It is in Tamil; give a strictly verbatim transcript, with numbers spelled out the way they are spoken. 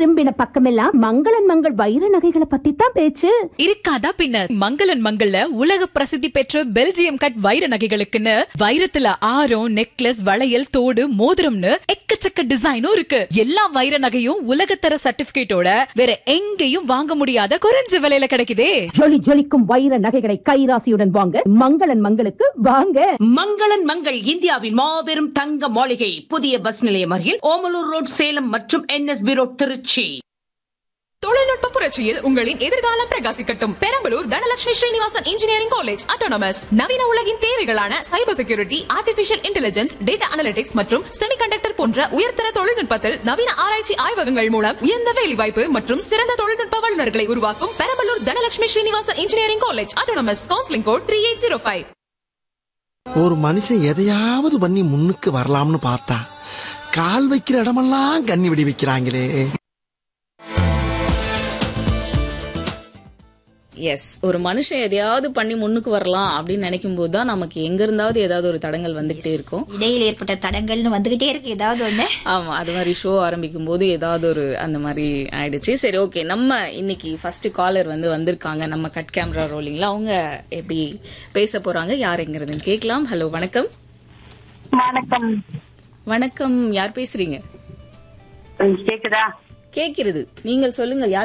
திரும்பின பக்கமெல்லாம் மங்களன் மங்கள் வைர நகைகளை பத்தி தான் பேச்சு. இருக்காதா பின்ன. மங்களன் மங்கள்ல உலக பிரசித்தி பெற்ற பெல்ஜியம் கட் வைர நகைகளுக்குன்னு வைரத்துல ஆரம், நெக்லஸ், வளையல், தோடு, மோதிரம்னு எக்கச்சக்க டிசைனும் இருக்கு. எல்லா வைர நகையும் உலகத்தர சர்டிபிகேட்டோட வேற எங்கேயும் வாங்க முடியாத குறைஞ்ச விலையில கிடைக்குதே. ஜொலி ஜொலிக்கும் வைர நகைகளை கைராசியுடன் வாங்க மங்களன் மங்களுக்கு வாங்க. மங்களன் மங்கள் இந்தியாவின் மாபெரும் தங்க மாளிகை, புதிய பஸ் நிலையம் அருகில் ஓமலூர் ரோட், சேலம் மற்றும் என்எஸ்பி ரோட், திருச்சி. தொழில்நுட்ப புரட்சியில் உங்களின் எதிர்காலம் பிரகாசிக்கட்டும். Perambalur Dhanalakshmi Srinivasan engineering college autonomous நவீன உலகின் தேவைகளான cyber security, artificial intelligence, data analytics மற்றும் செமிகண்டக்டர் போன்ற உயர்தர தொழில்நுட்பத்தில் நவீன ஆராய்ச்சி ஆய்வகங்கள் மூலம் உயர்ந்த வேலைவாய்ப்பு மற்றும் சிறந்த தொழில்நுட்ப வல்லுநர்களை உருவாக்கும் Perambalur Dhanalakshmi Srinivasan engineering college autonomous. Counselling code three eight zero five. ஒரு மனுஷன் எதையாவது பண்ணி முன்னுக்கு வரலாம்னு பார்த்தா கால் வைக்கிற இடமெல்லாம் கண்ணி விடி வைக்கிறாங்களே. எஸ், ஒரு மனுஷன் எதையாவது பண்ணி முன்னுக்கு வரலாம் அப்படின்னு நினைக்கும் போது தான் நமக்கு எங்க இருந்தாவது ஏதாவது ஒரு தடங்கள் வந்துகிட்டே இருக்கும். இடையில் ஏற்பட்ட தடங்கள்னு வந்துகிட்டே இருக்கு ஏதாவது ஒண்ணு. ஆமா, அது மாதிரி ஷோ ஆரம்பிக்கும் போது ஏதாவது ஒரு அந்த மாதிரி ஆயிடுச்சு. சரி, ஓகே, நம்ம இன்னைக்கு ஃபர்ஸ்ட் காலர் வந்து வந்திருக்காங்க நம்ம கட் கேமரா ரோலிங்ல. அவங்க எப்படி பேச போறாங்க, யாருங்கிறதுன்னு கேட்கலாம். ஹலோ, வணக்கம். வணக்கம். வணக்கம், யார் பேசுறீங்க? கேக்குதா? கேட்கிறது. நீங்கள் சொல்லுங்க, யார்